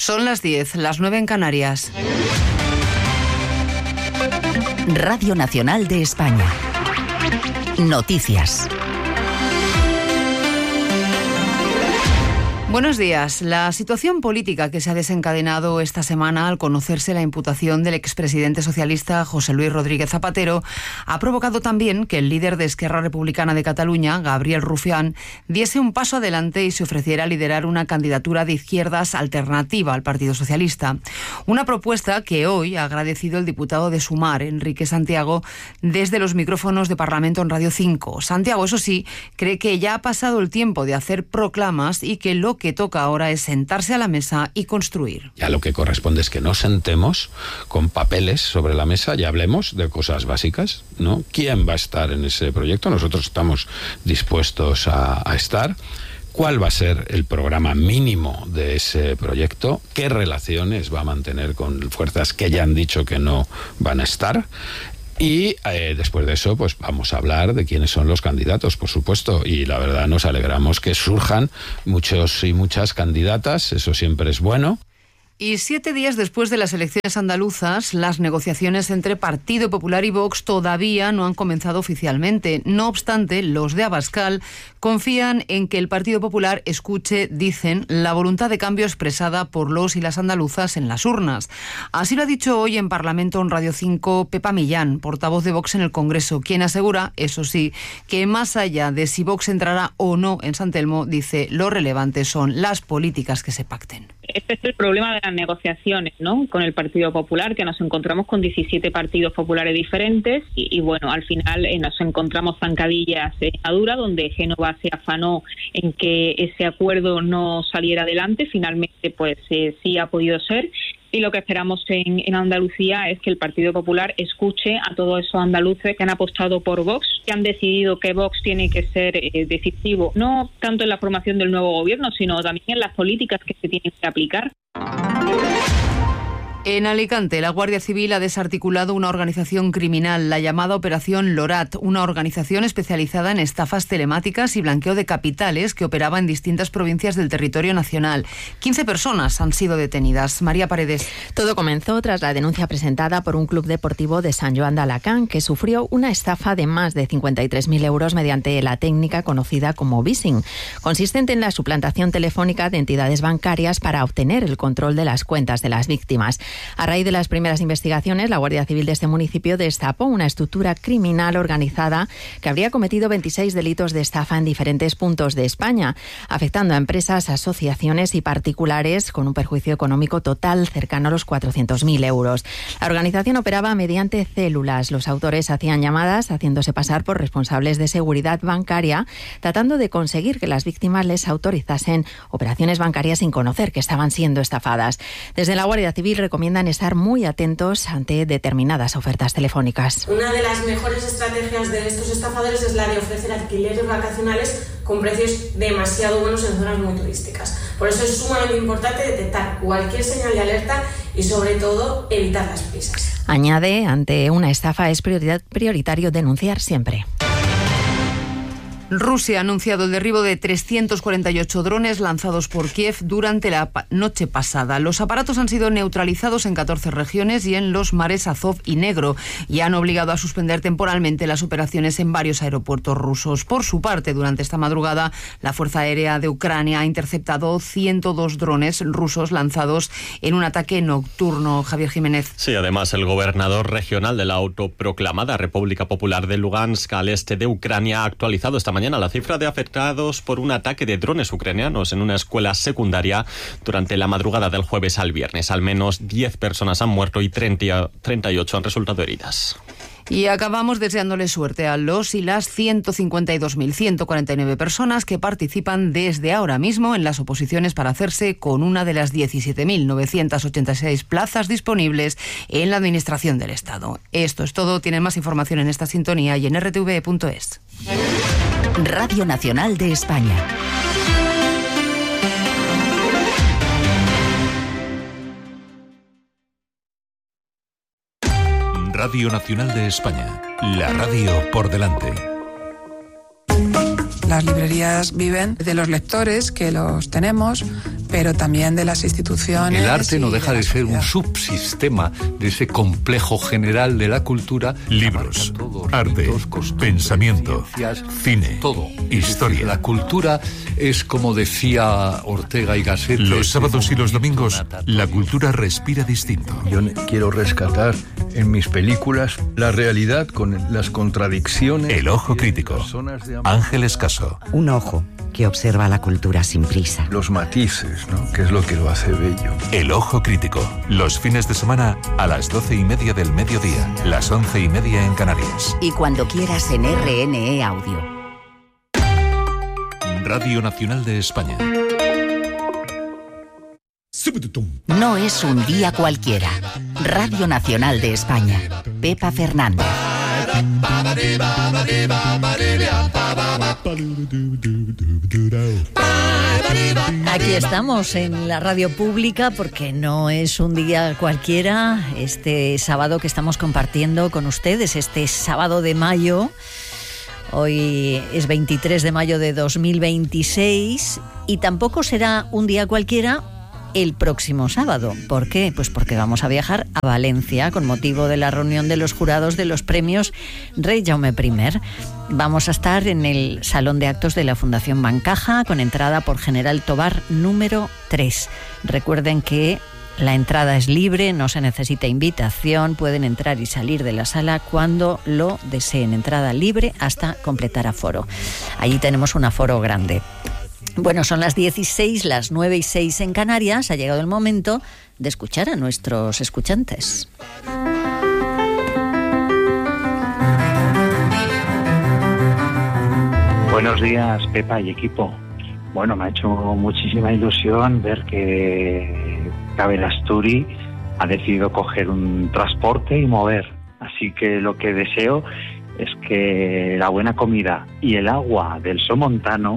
Son las 10, las 9 en Canarias. Radio Nacional de España. Noticias. Buenos días. La situación política que se ha desencadenado esta semana al conocerse la imputación del expresidente socialista José Luis Rodríguez Zapatero ha provocado también que el líder de Esquerra Republicana de Cataluña, Gabriel Rufián, diese un paso adelante y se ofreciera a liderar una candidatura de izquierdas alternativa al Partido Socialista. Una propuesta que hoy ha agradecido el diputado de Sumar, Enrique Santiago, desde los micrófonos de Parlamento en Radio 5. Santiago, eso sí, cree que ya ha pasado el tiempo de hacer proclamas y que lo que toca ahora es sentarse a la mesa y construir. Ya lo que corresponde es que nos sentemos con papeles sobre la mesa y hablemos de cosas básicas, ¿no? ¿Quién va a estar en ese proyecto? Nosotros estamos dispuestos a estar. ¿Cuál va a ser el programa mínimo de ese proyecto? ¿Qué relaciones va a mantener con fuerzas que ya han dicho que no van a estar? Y después de eso, pues vamos a hablar de quiénes son los candidatos, por supuesto. Y la verdad nos alegramos que surjan muchos y muchas candidatas, eso siempre es bueno. Y 7 días después de las elecciones andaluzas, las negociaciones entre Partido Popular y Vox todavía no han comenzado oficialmente. No obstante, los de Abascal confían en que el Partido Popular escuche, dicen, la voluntad de cambio expresada por los y las andaluzas en las urnas. Así lo ha dicho hoy en Parlamento en Radio 5 Pepa Millán, portavoz de Vox en el Congreso, quien asegura, eso sí, que más allá de si Vox entrará o no en San Telmo, dice, lo relevante son las políticas que se pacten. Este es el problema de las negociaciones, ¿no?, con el Partido Popular, que nos encontramos con 17 partidos populares diferentes y bueno, al final nos encontramos zancadillas en Adura, donde Génova se afanó en que ese acuerdo no saliera adelante. Finalmente, pues sí ha podido ser. Y lo que esperamos en Andalucía es que el Partido Popular escuche a todos esos andaluces que han apostado por Vox, que han decidido que Vox tiene que ser decisivo, no tanto en la formación del nuevo gobierno, sino también en las políticas que se tienen que aplicar. En Alicante, la Guardia Civil ha desarticulado una organización criminal, la llamada Operación Lorat, una organización especializada en estafas telemáticas y blanqueo de capitales que operaba en distintas provincias del territorio nacional. 15 personas han sido detenidas. María Paredes. Todo comenzó tras la denuncia presentada por un club deportivo de San Joan de Alacant que sufrió una estafa de más de 53.000 euros mediante la técnica conocida como vishing, consistente en la suplantación telefónica de entidades bancarias para obtener el control de las cuentas de las víctimas. A raíz de las primeras investigaciones, la Guardia Civil de este municipio destapó una estructura criminal organizada que habría cometido 26 delitos de estafa en diferentes puntos de España, afectando a empresas, asociaciones y particulares con un perjuicio económico total cercano a los 400.000 euros. La organización operaba mediante células. Los autores hacían llamadas haciéndose pasar por responsables de seguridad bancaria, tratando de conseguir que las víctimas les autorizasen operaciones bancarias sin conocer que estaban siendo estafadas. Desde la Guardia Civil recomiendan estar muy atentos ante determinadas ofertas telefónicas. Una de las mejores estrategias de estos estafadores es la de ofrecer alquileres vacacionales con precios demasiado buenos en zonas muy turísticas. Por eso es sumamente importante detectar cualquier señal de alerta y, sobre todo, evitar las prisas. Añade, ante una estafa es prioritario denunciar siempre. Rusia ha anunciado el derribo de 348 drones lanzados por Kiev durante la noche pasada. Los aparatos han sido neutralizados en 14 regiones y en los mares Azov y Negro y han obligado a suspender temporalmente las operaciones en varios aeropuertos rusos. Por su parte, durante esta madrugada, la Fuerza Aérea de Ucrania ha interceptado 102 drones rusos lanzados en un ataque nocturno. Javier Jiménez. Sí, además el gobernador regional de la autoproclamada República Popular de Lugansk al este de Ucrania ha actualizado esta mañana la cifra de afectados por un ataque de drones ucranianos en una escuela secundaria durante la madrugada del jueves al viernes. Al menos 10 personas han muerto y 38 han resultado heridas. Y acabamos deseándole suerte a los y las 152.149 personas que participan desde ahora mismo en las oposiciones para hacerse con una de las 17.986 plazas disponibles en la Administración del Estado. Esto es todo. Tienen más información en esta sintonía y en rtv.es. Radio Nacional de España. Radio Nacional de España, la radio por delante. Las librerías viven de los lectores que los tenemos, pero también de las instituciones. El arte no deja de ser un sociedad. subsistema de ese complejo general de la cultura. Libros, arte, pensamiento, cine, todo. historia. La cultura es, como decía Ortega y Gasset, Los sábados y los domingos, la cultura respira distinto. Yo quiero rescatar en mis películas la realidad con las contradicciones. El ojo crítico. Ángel Escaso. Un ojo que observa la cultura sin prisa. Los matices, ¿no? Que es lo que lo hace bello. El ojo crítico. Los fines de semana a las 12:30 del mediodía, las 11:30 en Canarias. Y cuando quieras en RNE Audio. Radio Nacional de España. No es un día cualquiera. Radio Nacional de España. Pepa Fernández. Aquí estamos en la radio pública porque no es un día cualquiera. Este sábado que estamos compartiendo con ustedes, este sábado de mayo. Hoy es 23 de mayo de 2026 y tampoco será un día cualquiera el próximo sábado. ¿Por qué? Pues porque vamos a viajar a Valencia con motivo de la reunión de los jurados de los premios Rey Jaume I. Vamos a estar en el Salón de Actos de la Fundación Bancaja con entrada por General Tobar número 3. Recuerden que la entrada es libre, no se necesita invitación, pueden entrar y salir de la sala cuando lo deseen. Entrada libre hasta completar aforo. Allí tenemos un aforo grande. Bueno, son las 16, las 9:06 en Canarias. Ha llegado el momento de escuchar a nuestros escuchantes. Buenos días, Pepa y equipo. Bueno, me ha hecho muchísima ilusión ver que Cabel Asturi ha decidido coger un transporte y mover. Así que lo que deseo es que la buena comida y el agua del Somontano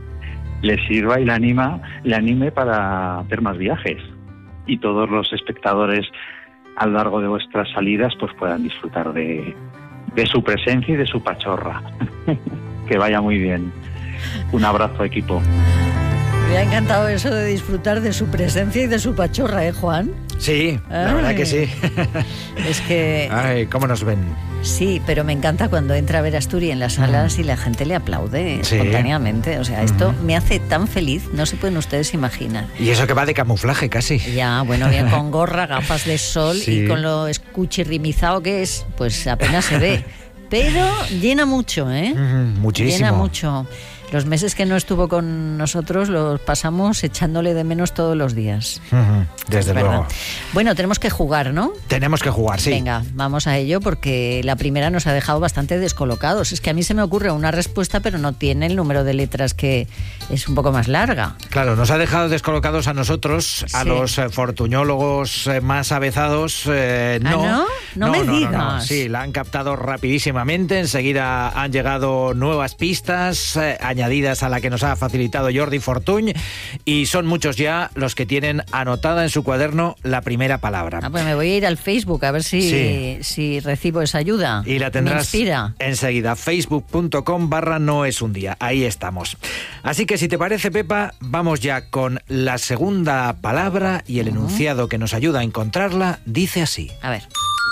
le sirva y le anime para hacer más viajes. Y todos los espectadores a lo largo de vuestras salidas pues puedan disfrutar de su presencia y de su pachorra. Que vaya muy bien. Un abrazo, equipo. Me ha encantado eso de disfrutar de su presencia y de su pachorra, ¿eh, Juan? Sí, la verdad que sí. Es que... Ay, ¿cómo nos ven? Sí, pero me encanta cuando entra a ver Asturi en las salas y la gente le aplaude espontáneamente. O sea, esto me hace tan feliz, no se pueden ustedes imaginar. Y eso que va de camuflaje casi. Ya, bueno, bien con gorra, gafas de sol y con lo escuchirrimizado que es, pues apenas se ve. Pero llena mucho, ¿eh? Muchísimo. Llena mucho. Los meses que no estuvo con nosotros los pasamos echándole de menos todos los días. Desde luego. Bueno, tenemos que jugar, ¿no? Tenemos que jugar, sí. Venga, vamos a ello porque la primera nos ha dejado bastante descolocados. Es que a mí se me ocurre una respuesta, pero no tiene el número de letras, que es un poco más larga. Claro, nos ha dejado descolocados a nosotros, a los fortuñólogos más avezados. No me digas. No. Sí, la han captado rapidísimamente. Enseguida han llegado nuevas pistas añadidas a la que nos ha facilitado Jordi Fortuny, y son muchos ya los que tienen anotada en su cuaderno la primera palabra. Pues me voy a ir al Facebook a ver si recibo esa ayuda. Y la tendrás enseguida, facebook.com/noesundía. Ahí estamos. Así que si te parece, Pepa, vamos ya con la segunda palabra, y el enunciado que nos ayuda a encontrarla dice así. A ver.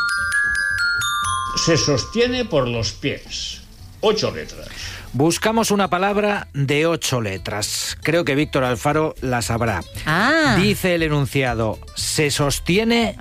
Se sostiene por los pies. 8 letras. Buscamos una palabra de 8 letras. Creo que Víctor Alfaro la sabrá. Dice el enunciado: se sostiene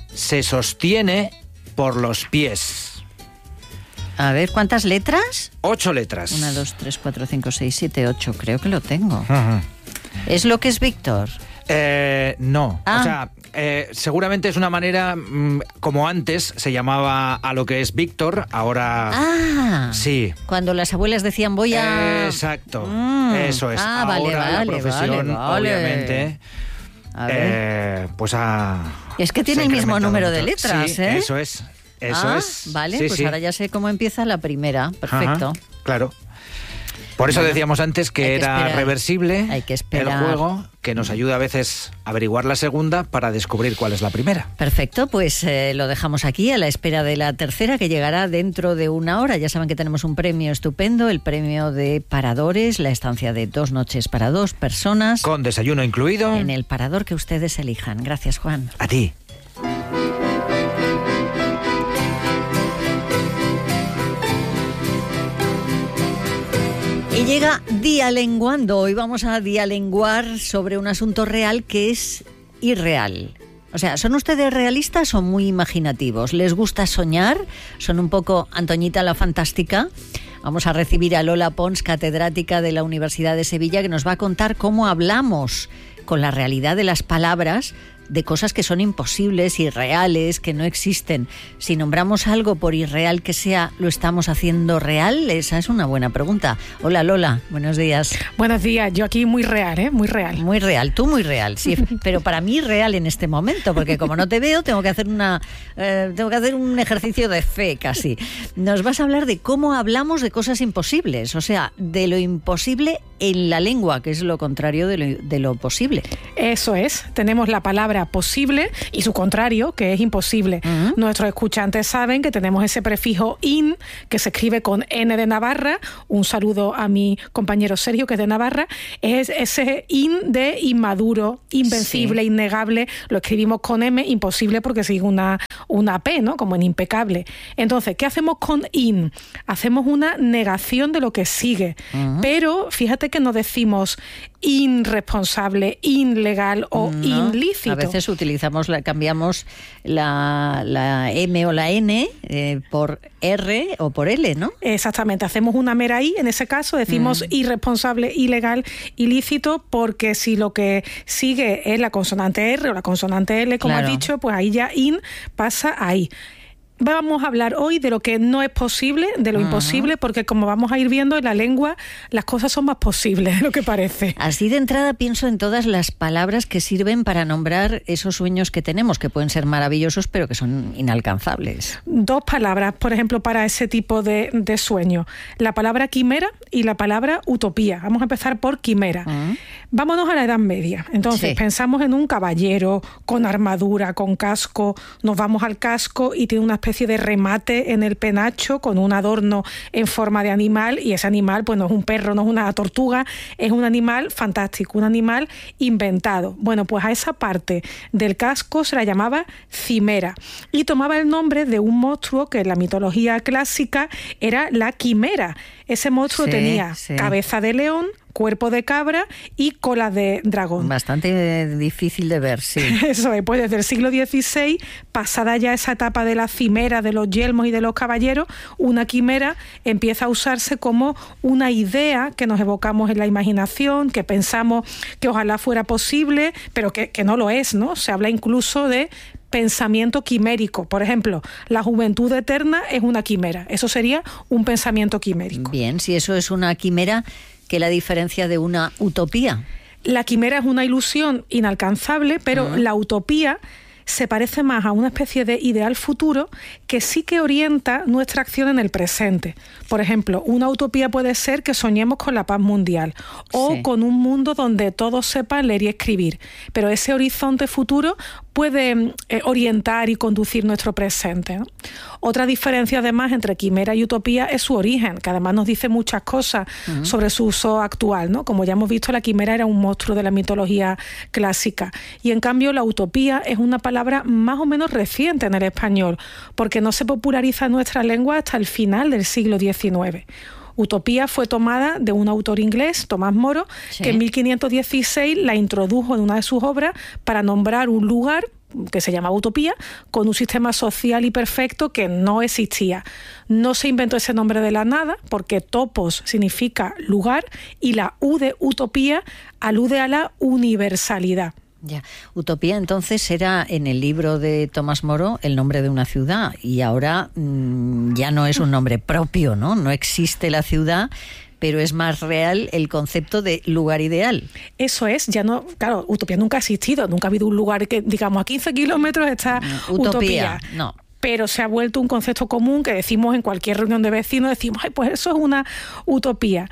por los pies. A ver, ¿cuántas letras? 8 letras. 1, 2, 3, 4, 5, 6, 7, 8. Creo que lo tengo. ¿Es lo que es Víctor? No. O sea, seguramente es una manera, como antes se llamaba a lo que es Víctor, ahora... Sí. Cuando las abuelas decían voy a... Exacto. Eso es. Ahora la profesión, obviamente... A ver. Pues es que tiene el mismo número de letras, sí, ¿eh? Eso es. Eso es. Vale, sí, pues ahora ya sé cómo empieza la primera. Perfecto. Claro. Por eso decíamos antes que era esperar. reversible Hay que esperar. el juego, que nos ayuda a veces a averiguar la segunda para descubrir cuál es la primera. Perfecto, pues lo dejamos aquí a la espera de la tercera, que llegará dentro de una hora. Ya saben que tenemos un premio estupendo, el premio de Paradores, la estancia de 2 noches para 2 personas. Con desayuno incluido. En el parador que ustedes elijan. Gracias, Juan. A ti. Y llega Dialenguando. Hoy vamos a dialenguar sobre un asunto real que es irreal. O sea, ¿son ustedes realistas o muy imaginativos? ¿Les gusta soñar? ¿Son un poco Antoñita la Fantástica? Vamos a recibir a Lola Pons, catedrática de la Universidad de Sevilla, que nos va a contar cómo hablamos con la realidad de las palabras de cosas que son imposibles, irreales, que no existen. Si nombramos algo, por irreal que sea, ¿lo estamos haciendo real? Esa es una buena pregunta. Hola Lola, buenos días. Buenos días, yo aquí muy real, ¿eh? Muy real. Muy real, tú muy real, sí, pero para mí real en este momento, porque como no te veo, tengo que hacer un ejercicio de fe casi. Nos vas a hablar de cómo hablamos de cosas imposibles, o sea, de lo imposible en la lengua, que es lo contrario de lo posible. Eso es, tenemos la palabra posible y su contrario, que es imposible. Nuestros escuchantes saben que tenemos ese prefijo in, que se escribe con N de Navarra. Un saludo a mi compañero Sergio, que es de Navarra. Es ese in de inmaduro, invencible, sí, innegable. Lo escribimos con M, imposible porque sigue una P, ¿no? Como en impecable. Entonces, ¿qué hacemos con in? Hacemos una negación de lo que sigue. Pero fíjate que no decimos irresponsable, ilegal o ilícito. A veces cambiamos la M o la N por R o por L, ¿no? Exactamente, hacemos una mera I, en ese caso decimos irresponsable, ilegal, ilícito, porque si lo que sigue es la consonante R o la consonante L, como has dicho, pues ahí ya in pasa ahí. Vamos a hablar hoy de lo que no es posible, de lo imposible, porque como vamos a ir viendo en la lengua, las cosas son más posibles de lo que parece. Así de entrada pienso en todas las palabras que sirven para nombrar esos sueños que tenemos, que pueden ser maravillosos, pero que son inalcanzables. 2 palabras, por ejemplo, para ese tipo de sueño. La palabra quimera y la palabra utopía. Vamos a empezar por quimera. Vámonos a la Edad Media. Entonces, pensamos en un caballero con armadura, con casco. Nos vamos al casco y tiene una especie de remate en el penacho con un adorno en forma de animal, y ese animal pues no es un perro, no es una tortuga, es un animal fantástico, un animal inventado. Bueno, pues a esa parte del casco se la llamaba cimera y tomaba el nombre de un monstruo que en la mitología clásica era la quimera. Ese monstruo tenía cabeza de león, cuerpo de cabra y cola de dragón. Bastante difícil de ver, sí. Eso es, pues desde el siglo XVI, pasada ya esa etapa de la cimera, de los yelmos y de los caballeros, una quimera empieza a usarse como una idea que nos evocamos en la imaginación, que pensamos que ojalá fuera posible, pero que no lo es, ¿no? Se habla incluso de pensamiento quimérico. Por ejemplo, la juventud eterna es una quimera. Eso sería un pensamiento quimérico. Bien, si eso es una quimera, ¿qué la diferencia de una utopía? La quimera es una ilusión inalcanzable, pero la utopía se parece más a una especie de ideal futuro que sí que orienta nuestra acción en el presente. Por ejemplo, una utopía puede ser que soñemos con la paz mundial o con un mundo donde todos sepan leer y escribir, pero ese horizonte futuro puede orientar y conducir nuestro presente, ¿no? Otra diferencia además entre quimera y utopía es su origen, que además nos dice muchas cosas sobre su uso actual, ¿no? Como ya hemos visto, la quimera era un monstruo de la mitología clásica, y en cambio la utopía es una palabra más o menos reciente en el español, porque no se populariza en nuestra lengua hasta el final del siglo XIX. Utopía fue tomada de un autor inglés, Tomás Moro, que en 1516 la introdujo en una de sus obras para nombrar un lugar que se llamaba Utopía, con un sistema social y perfecto que no existía. No se inventó ese nombre de la nada, porque topos significa lugar y la U de utopía alude a la universalidad. Ya. Utopía entonces era en el libro de Tomás Moro el nombre de una ciudad, y ahora ya no es un nombre propio, ¿no? No existe la ciudad, pero es más real el concepto de lugar ideal. Eso es, ya no, claro, utopía nunca ha existido, nunca ha habido un lugar que, digamos, a 15 kilómetros está utopía. No. Pero se ha vuelto un concepto común que decimos en cualquier reunión de vecinos, decimos, ay, pues eso es una utopía.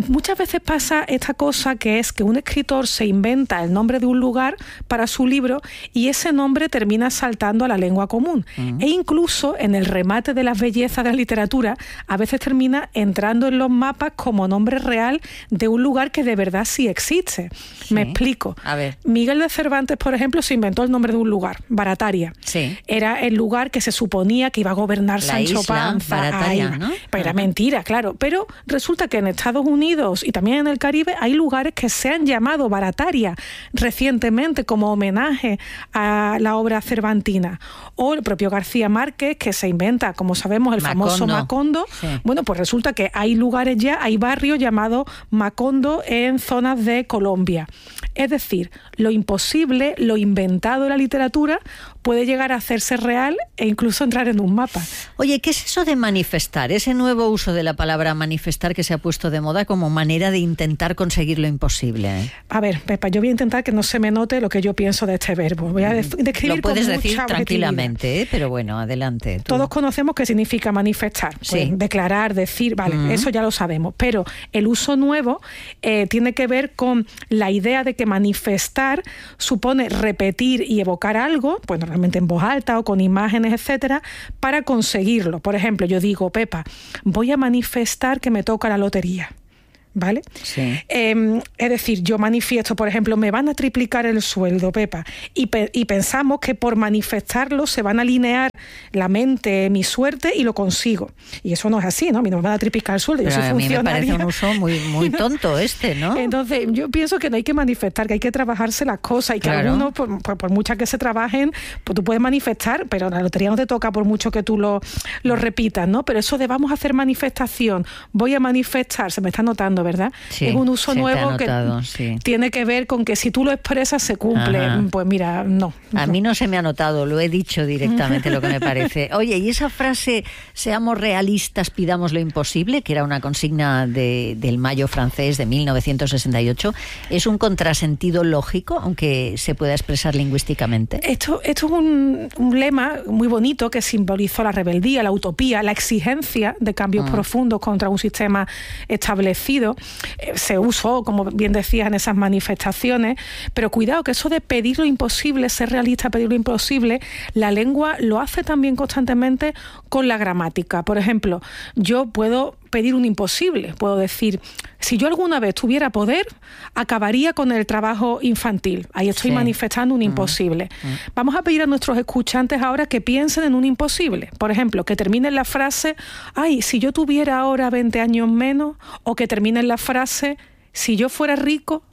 Muchas veces pasa esta cosa que es que un escritor se inventa el nombre de un lugar para su libro y ese nombre termina saltando a la lengua común. E incluso en el remate de las bellezas de la literatura, a veces termina entrando en los mapas como nombre real de un lugar que de verdad sí existe. Sí. Me explico. A ver. Miguel de Cervantes, por ejemplo, se inventó el nombre de un lugar, Barataria. Sí. Era el lugar que se suponía que iba a gobernar la Sancho isla, Panza. Barataria, ahí. ¿no? Pero era mentira, claro. Pero resulta que en Estados Unidos y también en el Caribe hay lugares que se han llamado Barataria recientemente como homenaje a la obra cervantina. O el propio García Márquez, que se inventa, como sabemos, el famoso Macondo. Sí. Bueno, pues resulta que hay lugares ya, hay barrios llamados Macondo en zonas de Colombia. Es decir, lo imposible, lo inventado de la literatura puede llegar a hacerse real e incluso entrar en un mapa. Oye, ¿qué es eso de manifestar? Ese nuevo uso de la palabra manifestar que se ha puesto de moda como manera de intentar conseguir lo imposible. A ver, Pepa, yo voy a intentar que no se me note lo que yo pienso de este verbo. Voy a describir lo puedes con decir mucha tranquilamente, pero bueno, adelante. Tú. Todos conocemos qué significa manifestar. Pues, sí. Declarar, decir, vale, eso ya lo sabemos. Pero el uso nuevo tiene que ver con la idea de que manifestar supone repetir y evocar algo, pues normalmente en voz alta o con imágenes, etcétera, para conseguirlo. Por ejemplo, yo digo, Pepa, voy a manifestar que me toca la lotería. ¿Vale? Sí. Es decir, yo manifiesto, por ejemplo, me van a triplicar el sueldo, Pepa, y pensamos que por manifestarlo se van a alinear la mente, mi suerte, y lo consigo. Y eso no es así, ¿no? A mí no me van a triplicar el sueldo, pero yo soy funcionaria. A mí me parece un uso muy tonto ¿no? Entonces, yo pienso que no hay que manifestar, que hay que trabajarse las cosas, y que algunos, por muchas que se trabajen, pues tú puedes manifestar, pero la lotería no te toca por mucho que tú lo repitas, ¿no? Pero eso de vamos a hacer manifestación, voy a manifestar, se me está notando, ¿verdad? Sí, es un uso nuevo notado, que tiene que ver con que si tú lo expresas se cumple. Ajá. Pues mira, no. A mí no se me ha notado, lo he dicho directamente lo que me parece. Oye, y esa frase, seamos realistas, pidamos lo imposible, que era una consigna del Mayo francés de 1968, ¿es un contrasentido lógico, aunque se pueda expresar lingüísticamente? Esto es un lema muy bonito que simbolizó la rebeldía, la utopía, la exigencia de cambios profundos contra un sistema establecido. Se usó, como bien decías, en esas manifestaciones, pero cuidado que eso de pedir lo imposible, ser realista, pedir lo imposible, la lengua lo hace también constantemente con la gramática. Por ejemplo, yo puedo pedir un imposible, puedo decir, si yo alguna vez tuviera poder, acabaría con el trabajo infantil. Ahí estoy manifestando un imposible. Vamos a pedir a nuestros escuchantes ahora que piensen en un imposible. Por ejemplo, que terminen la frase, ay, si yo tuviera ahora 20 años menos, o que terminen la frase, si yo fuera rico,